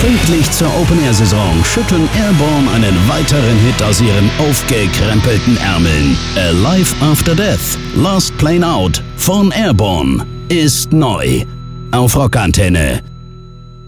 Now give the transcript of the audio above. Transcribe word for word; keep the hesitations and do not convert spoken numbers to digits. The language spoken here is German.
Pünktlich zur Open-Air-Saison schütten Airborne einen weiteren Hit aus ihren aufgekrempelten Ärmeln. Alive After Death, Last Plane Out von Airborne ist neu auf Rockantenne.